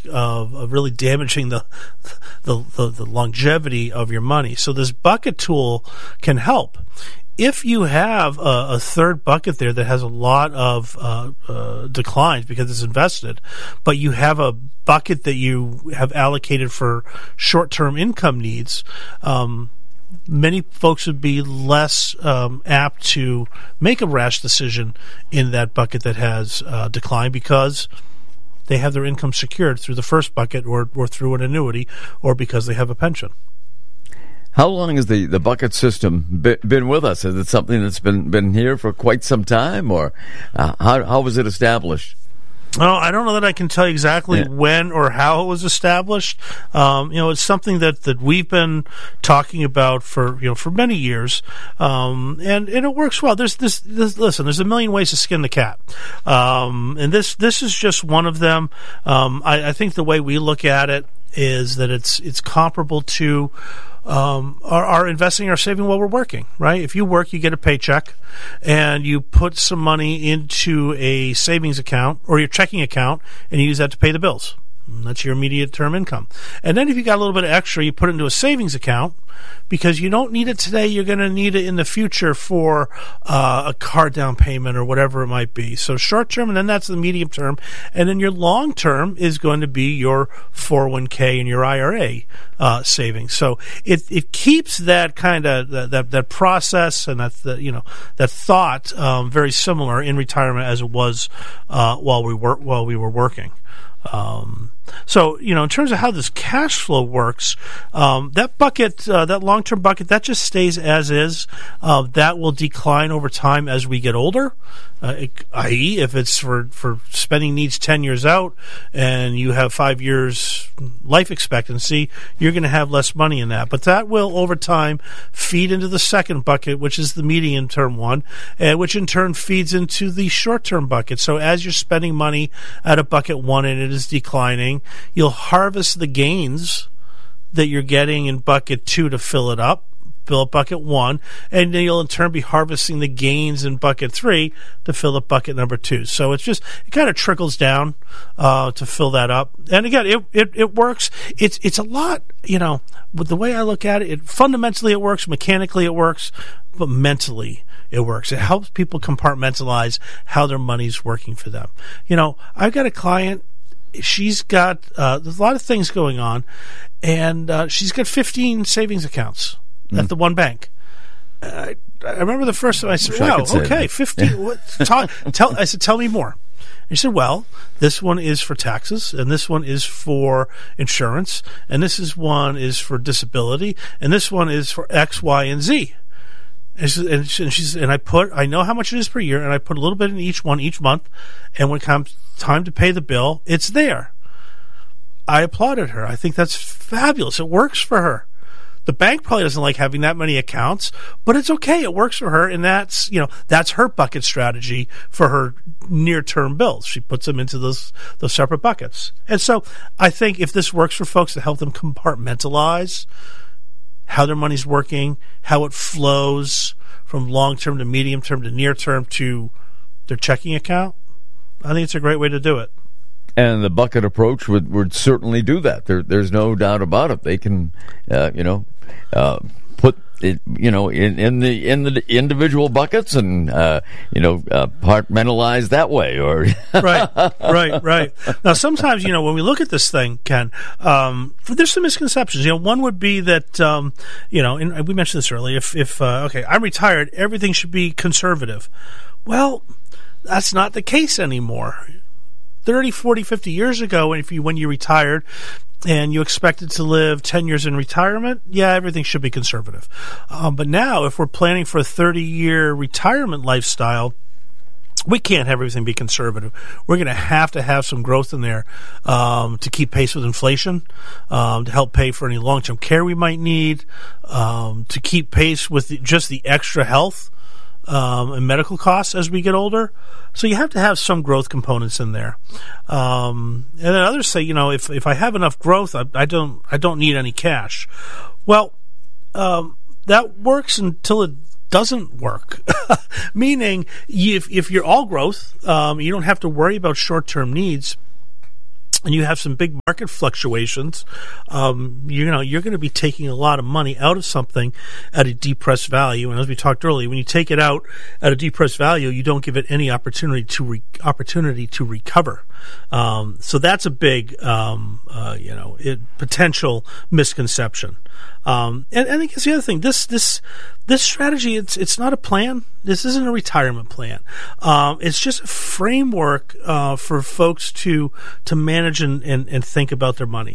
risk of really damaging the longevity of your money. So this bucket tool can help. If you have a third bucket there that has a lot of declines because it's invested, but you have a bucket that you have allocated for short-term income needs, many folks would be less apt to make a rash decision in that bucket that has decline because they have their income secured through the first bucket or through an annuity or because they have a pension. How long has the bucket system been with us? Is it something that's been here for quite some time, or how was it established? Well, I don't know that I can tell you exactly when or how it was established. It's something that we've been talking about for many years, and it works well. Listen, there's a million ways to skin the cat, and this is just one of them. I think the way we look at it is that it's comparable to are investing or saving while we're working, right? If you work, you get a paycheck, and you put some money into a savings account or your checking account, and you use that to pay the bills. And that's your immediate term income. And then if you got a little bit of extra, you put it into a savings account because you don't need it today. You're going to need it in the future for a car down payment or whatever it might be. So short term, and then that's the medium term. And then your long term is going to be your 401k and your IRA savings. So it keeps that kind of that process and that thought very similar in retirement as it was while we were working. So, in terms of how this cash flow works, that bucket, that long-term bucket, that just stays as is. That will decline over time as we get older, i.e., if it's for spending needs 10 years out and you have 5 years life expectancy, you're going to have less money in that. But that will, over time, feed into the second bucket, which is the medium-term one, which in turn feeds into the short-term bucket. So as you're spending money at a bucket one and it is declining, you'll harvest the gains that you're getting in bucket two to fill up bucket one, and then you'll in turn be harvesting the gains in bucket three to fill up bucket number two. So it kind of trickles down to fill that up. And again, it works. It's a lot, with the way I look at it, fundamentally it works, mechanically it works, but mentally it works. It helps people compartmentalize how their money's working for them. I've got a client. She's got there's a lot of things going on, and she's got 15 savings accounts at the one bank. I remember the first time I said, "Wow, okay, 15." I said, "Tell me more." And she said, "Well, this one is for taxes, and this one is for insurance, and one is for disability, and this one is for X, Y, and Z." And I know how much it is per year, and I put a little bit in each one each month, and when it comes time to pay the bill, it's there. I applauded her. I think that's fabulous. It works for her. The bank probably doesn't like having that many accounts, but it's okay. It works for her, and that's her bucket strategy for her near-term bills. She puts them into those separate buckets. And so I think if this works for folks to help them compartmentalize how their money's working, how it flows from long-term to medium-term to near-term to their checking account, I think it's a great way to do it. And the bucket approach would certainly do that. There's no doubt about it. They can, put it, in the individual buckets and, compartmentalize that way. Or Right. Now, sometimes, when we look at this thing, Ken, there's some misconceptions. One would be that, and we mentioned this earlier. If I'm retired, everything should be conservative. Well, that's not the case anymore. 30, 40, 50 years ago, when you retired and you expected to live 10 years in retirement, everything should be conservative. But now, if we're planning for a 30-year retirement lifestyle, we can't have everything be conservative. We're going to have some growth in there to keep pace with inflation, to help pay for any long-term care we might need, to keep pace with just the extra health and medical costs as we get older. So you have to have some growth components in there. And then others say, if I have enough growth, I don't need any cash. Well, that works until it doesn't work. Meaning, if you're all growth, you don't have to worry about short-term needs. and you have some big market fluctuations, you're going to be taking a lot of money out of something at a depressed value. And as we talked earlier, when you take it out at a depressed value, you don't give it any opportunity to recover. So that's a big, potential misconception. And I guess the other thing, this strategy, it's not a plan. This isn't a retirement plan. It's just a framework for folks to manage and think about their money.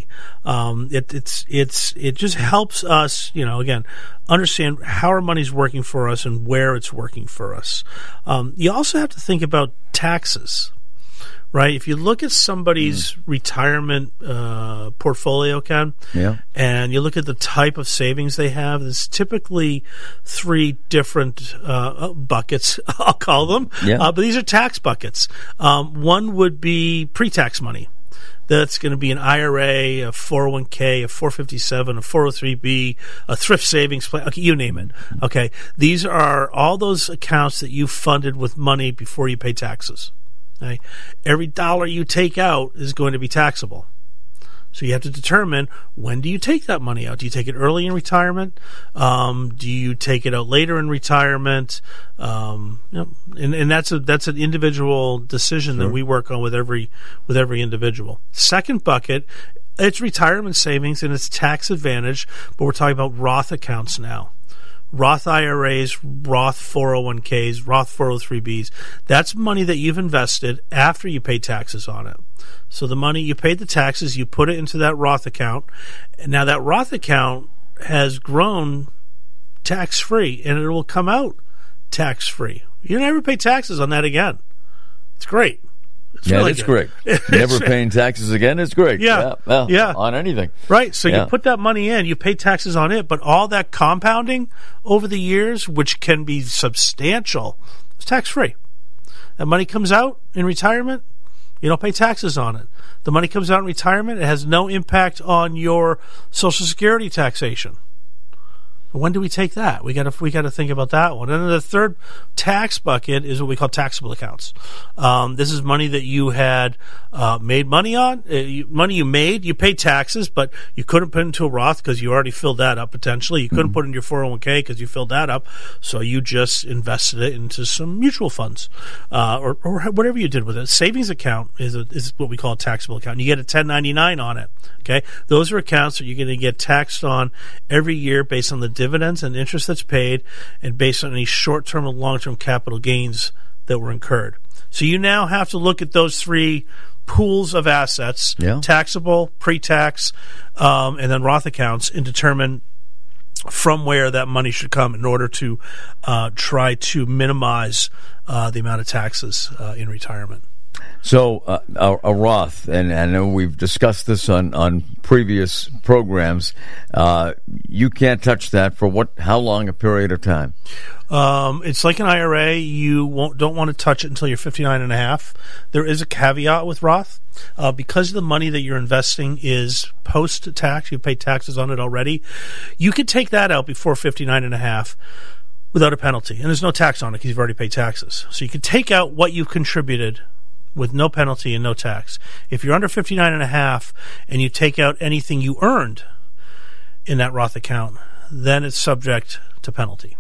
It just helps us, again, understand how our money's working for us and where it's working for us. You also have to think about taxes. Right, if you look at somebody's retirement portfolio, Ken, and you look at the type of savings they have, there's typically 3 different buckets, I'll call them. But these are tax buckets. One would be pre-tax money. That's going to be an IRA, a 401k, a 457, a 403b, a thrift savings plan. Okay, you name it. Okay, these are all those accounts that you funded with money before you pay taxes. Okay. Every dollar you take out is going to be taxable. So you have to determine, when do you take that money out? Do you take it early in retirement? Do you take it out later in retirement? And that's an individual decision that we work on with every individual. Second bucket, it's retirement savings and it's tax advantage, but we're talking about Roth accounts now. Roth IRAs, Roth 401ks, Roth 403bs. That's money that you've invested after you pay taxes on it. So the money you paid the taxes, you put it into that Roth account. And now that Roth account has grown tax-free, and it will come out tax-free. You never pay taxes on that again. It's great. It's really that's great. Never paying taxes again is great. Yeah. On anything. Right. So you put that money in, you pay taxes on it, but all that compounding over the years, which can be substantial, is tax-free. That money comes out in retirement, you don't pay taxes on it. The money comes out in retirement, it has no impact on your Social Security taxation. When do we take that? We got to think about that one. And then the third tax bucket is what we call taxable accounts. This is money that you had made money on, money you made. You paid taxes, but you couldn't put it into a Roth because you already filled that up potentially. You couldn't put it in your 401k because you filled that up, so you just invested it into some mutual funds or whatever you did with it. Savings account is what we call a taxable account. You get a 1099 on it. Okay, those are accounts that you're going to get taxed on every year based on the dividends and interest that's paid, and based on any short-term and long-term capital gains that were incurred. So you now have to look at those 3 pools of assets, taxable, pre-tax, and then Roth accounts, and determine from where that money should come in order to try to minimize the amount of taxes in retirement. So a Roth, and I know we've discussed this on previous programs, you can't touch that for how long a period of time? It's like an IRA. You don't want to touch it until you're 59 and a half. There is a caveat with Roth. Because the money that you're investing is post-tax, you pay taxes on it already, you could take that out before 59 and a half without a penalty. And there's no tax on it because you've already paid taxes. So you can take out what you've contributed with no penalty and no tax. If you're under 59 and a half and you take out anything you earned in that Roth account, then it's subject to penalty.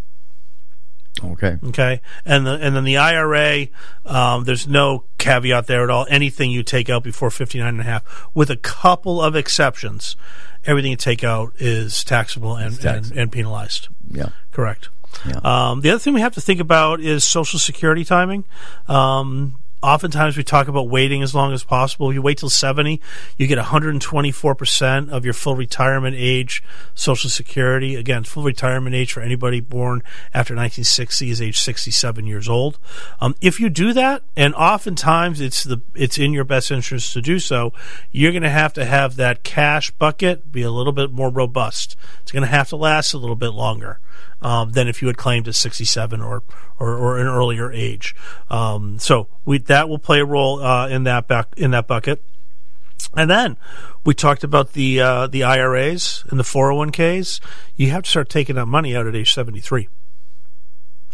Okay. And then the IRA, there's no caveat there at all. Anything you take out before 59 and a half, with a couple of exceptions, everything you take out is taxable and penalized. Yeah. Correct. Yeah. The other thing we have to think about is Social Security timing. Oftentimes we talk about waiting as long as possible. If you wait till 70, you get 124% of your full retirement age Social Security. Again, full retirement age for anybody born after 1960 is age 67 years old. If you do that, and oftentimes it's in your best interest to do so, you're going to have that cash bucket be a little bit more robust. It's going to have to last a little bit longer than if you had claimed at 67 or an earlier age. So that will play a role in that bucket. And then we talked about the IRAs and the 401ks. You have to start taking that money out at age 73.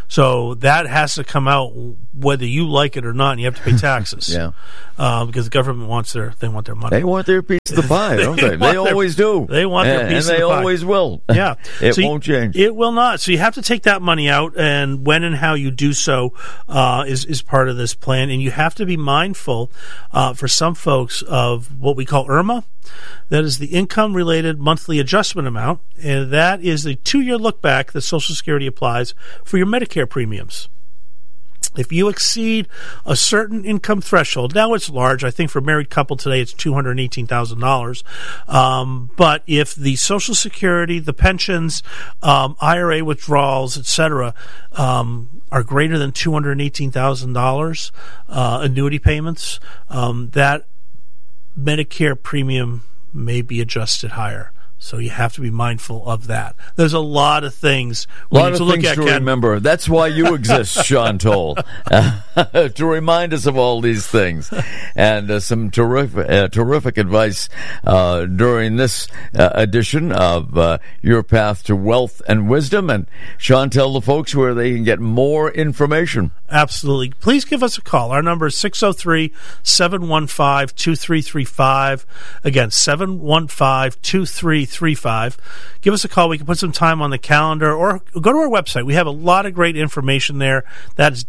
So that has to come out whether you like it or not, and you have to pay taxes. Yeah. Because the government want their money. They want their piece of the pie, don't they? They always do. They want their piece of the pie. And they always will. Yeah. It won't change. It will not. So you have to take that money out, and when and how you do so is part of this plan. And you have to be mindful, for some folks, of what we call IRMAA. That is the income-related monthly adjustment amount, and that is the 2-year look-back that Social Security applies for your Medicare premiums. If you exceed a certain income threshold, now it's large. I think for a married couple today it's $218,000. But if the Social Security, the pensions, IRA withdrawals, etc., are greater than $218,000, annuity payments, that Medicare premium may be adjusted higher. So you have to be mindful of that. There's a lot of things we need to look at, to remember. That's why you exist, Sean Toll, to remind us of all these things. And some terrific advice during this edition of Your Path to Wealth and Wisdom. And Sean, tell the folks where they can get more information. Absolutely. Please give us a call. Our number is 603-715-2335. Again, 715-2335. Give us a call. We can put some time on the calendar, or go to our website. We have a lot of great information there. That's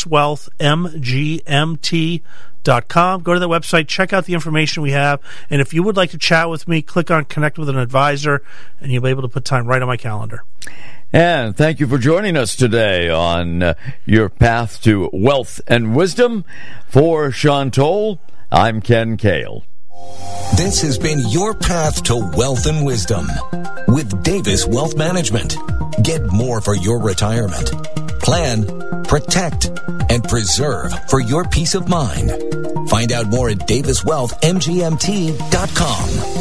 DavisWealthMGMT.com. Go to the website, check out the information we have, and if you would like to chat with me, click on Connect with an Advisor, and you'll be able to put time right on my calendar. And thank you for joining us today on Your Path to Wealth and Wisdom. For Sean Toll, I'm Ken Kale. This has been Your Path to Wealth and Wisdom with Davis Wealth Management. Get more for your retirement. Plan, protect, and preserve for your peace of mind. Find out more at DavisWealthMGMT.com.